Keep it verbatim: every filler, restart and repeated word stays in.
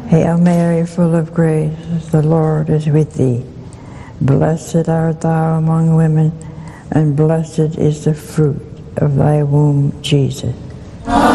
Hail Mary, full of grace, the Lord is with thee. Blessed art thou among women, and blessed is the fruit of thy womb, Jesus.